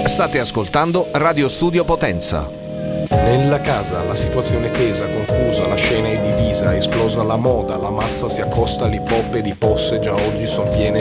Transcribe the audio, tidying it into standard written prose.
State ascoltando Radio Studio Potenza. Nella casa la situazione è tesa, confusa, la scena è divisa, esplosa la moda, la massa si accosta all'hip hop ed i posse già oggi son piene